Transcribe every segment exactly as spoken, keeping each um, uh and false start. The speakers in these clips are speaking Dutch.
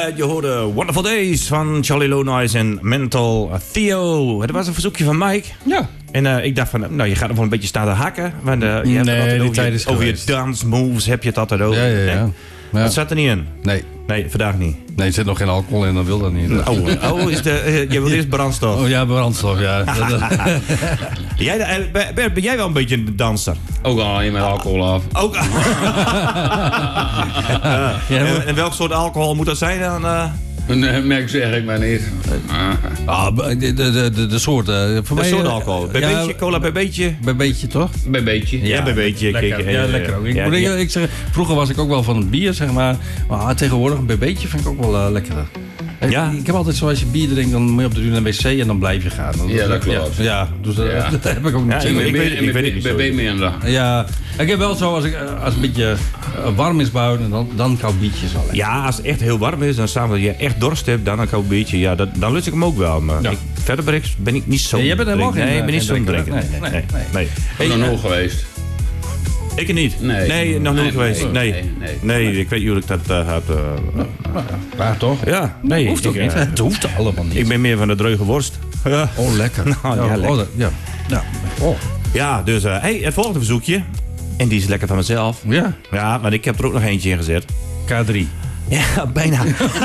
je hoorde Wonderful Days van Charlie Lonois en Mental Theo. Dat was een verzoekje van Mike. Ja. En uh, ik dacht van, nou, je gaat er wel een beetje staan te hakken. Want uh, je hebt nee, het die over, tijd je, is over je geweest. dance moves heb je het altijd over. Ja, ja, ja. Ja. Dat zat er niet in. Nee. Nee, vandaag niet. Nee, er zit nog geen alcohol in, dan wil dat niet. Oh, oh is de, uh, je wil eerst brandstof. Oh ja, brandstof, ja. jij, uh, Bert, ben jij wel een beetje een danser? Ook al alleen met alcohol af. Ook. uh, en, en welk soort alcohol moet dat zijn dan? Uh? Nee, merk zeg ik maar niet. Ah, de, de, de, de soort. Uh, voor de mij, soort alcohol. Bij ja, beetje, cola bij beetje. Bij beetje, toch? Bij beetje. Ja, bij beetje. Lekker, Kijk, ja, uh, lekker ook. Ik, ja, moet, ja. ik zeg, vroeger was ik ook wel van het bier, zeg maar. Maar tegenwoordig een beetje vind ik ook wel uh, lekkerder. Ja. Ik, ik heb altijd zo, als je bier drinkt, dan moet je op de duur naar de wc en dan blijf je gaan. Dat, Ja, dat klopt. Ja, ja dus dat, Ja. dat heb ik ook niet. Ja, zo. ik Ik weet- weet ik weet het niet zo. Bij minder. Ja, ik heb wel zo, als, ik, als het een beetje uh, warm is buiten, dan, dan koud biertjes wel lekker. Ja, als het echt heel warm is, dan samen dat je echt dorst hebt, dan een koud biertje. Ja, dat, dan lust ik hem ook wel. Maar Ja. ik, verder ben ik, ben ik niet zo. Ja, jij bent helemaal drinker. geen, Nee, ik ben niet geen zo'n drinker. drinker. Nee, Nee, nee, nee. nee. Ik ben nog nooit geweest. Ik er niet. Nee. Nee, nog nooit Nee, geweest. Nee. nee, Nee, nee. nee, ik weet niet hoe ik dat uh, heb. Uh, Ja, toch? ja, nee. Hoeft ook ik, niet. uh, Het hoeft allemaal niet. ik ben meer van de dreuge worst. Ja, Oh, lekker. Nou, ja, oh, lekker. dat- ja. Ja. Oh. ja dus uh, hey, het volgende verzoekje. En die is lekker van mezelf. Ja. Ja, want ik heb er ook nog eentje in gezet. K drie. Ja, bijna.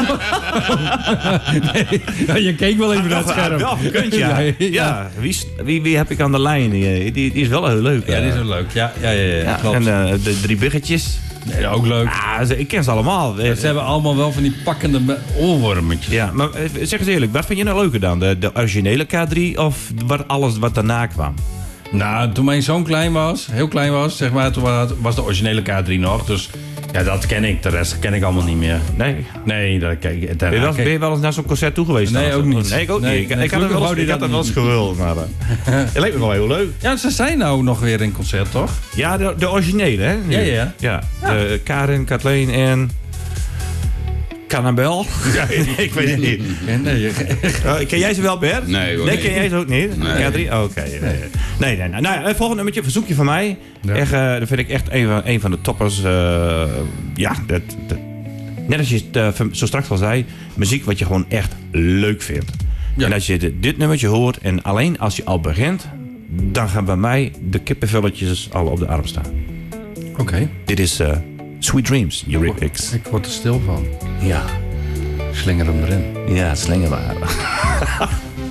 Nee, ja, je keek wel even naar het scherm. Wel gekund, ja. Ja, Ja, ja. Wie, is- wie, wie heb ik aan de lijn? Die, die, die is wel heel leuk. Ja, die is ook leuk. Ja, ja, ja. ja, Ja, klopt. en uh, de drie biggetjes. Nee, ook leuk. Ah, ze- ik ken ze allemaal. Ze hebben allemaal wel van die pakkende me- oorwormetjes. Ja, maar eh, zeg eens eerlijk, wat vind je nou leuker dan? De, de originele K drie of wat, alles wat daarna kwam? Nou, toen mijn zoon klein was, heel klein was, zeg maar, toen wa- was de originele K drie nog. Dus ja, dat ken ik. De rest ken ik allemaal niet meer. Nee. Nee, dat kijk ik. Ben je, wel, ben je wel eens naar zo'n concert toe geweest? Nee, dan? ook niet. Nee, ik ook Nee, niet. Ik, nee, ik had het wel eens, gelukkig ik had wou het die wel eens dat gewild, maar uh, het leek me wel heel leuk. Ja, ze zijn nou nog weer in concert, toch? Ja, de, de originele, hè? nu. Ja, ja, ja. De Karin, Kathleen en... Cannabel? Ja, ik weet het niet. Ja, nee, je- Uh, ken jij ze wel, Bert? Nee, hoor, Nee, nee. ken jij ze ook niet? Nee. K drie? Oh, oké. Nee, nee. nee, nee. Nou ja, het volgende nummertje, verzoekje van mij. Ja. Echt, uh, dat vind ik echt een van, een van de toppers. Uh, ja, dat, dat, net als je het uh, zo straks al zei, muziek wat je gewoon echt leuk vindt. Ja. En als je dit, dit nummertje hoort en alleen als je al begint, dan gaan bij mij de kippenvelletjes al op de arm staan. Oké. Okay. Dit is uh, Sweet Dreams, Eurythmics. Ik word er stil van. Ja, Slinger hem erin. ja, slingerwaren.